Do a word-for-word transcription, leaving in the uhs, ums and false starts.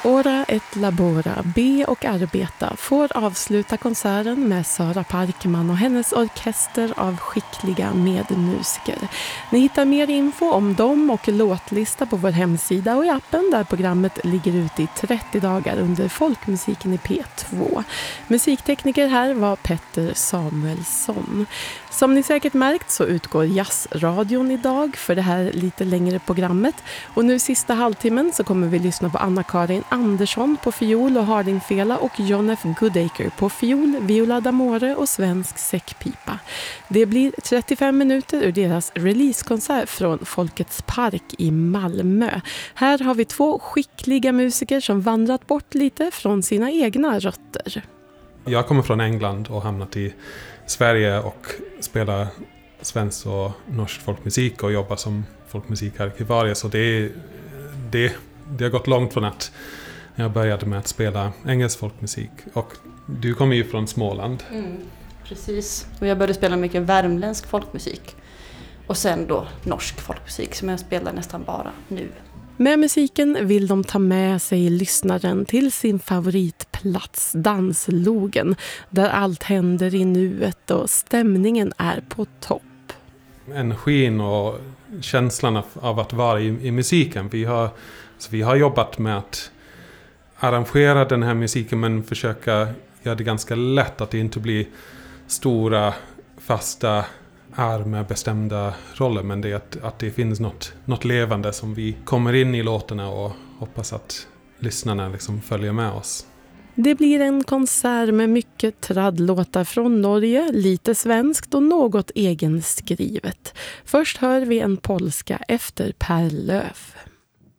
Ora et labora, be och arbeta, får avsluta konserten med Sara Parkman och hennes orkester av skickliga medmusiker. Ni hittar mer info om dem och låtlista på vår hemsida och i appen där programmet ligger ute i trettio dagar under Folkmusiken i P två. Musiktekniker här var Petter Samuelsson. Som ni säkert märkt så utgår jazzradion idag för det här lite längre programmet. Och nu sista halvtimmen så kommer vi lyssna på Anna-Karin Andersson på fiol och hardingfela och John F. Goodacre på fiol, viola d'amore och svensk säckpipa. Det blir trettiofem minuter ur deras releasekonsert från Folkets park i Malmö. Här har vi två skickliga musiker som vandrat bort lite från sina egna rötter. Jag kommer från England och hamnat i Sverige och spelar svensk och norsk folkmusik och jobbar som folkmusikarkivarie. Så det, det, det har gått långt från att jag började med att spela engelsk folkmusik. Och du kommer ju från Småland. Mm, precis. Och jag började spela mycket värmländsk folkmusik. Och sen då norsk folkmusik som jag spelar nästan bara nu. Med musiken vill de ta med sig lyssnaren till sin favoritplats, danslogen, där allt händer i nuet och stämningen är på topp. Energin och känslan av att vara i, i musiken. Vi har, så vi har jobbat med att arrangera den här musiken men försöka göra det ganska lätt att det inte blir stora, fasta är med bestämda roller, men det är att, att det finns något, något levande som vi kommer in i låtarna och hoppas att lyssnarna liksom följer med oss. Det blir en konsert med mycket traddlåtar från Norge, lite svenskt och något egenskrivet. Först hör vi en polska efter Per Löf.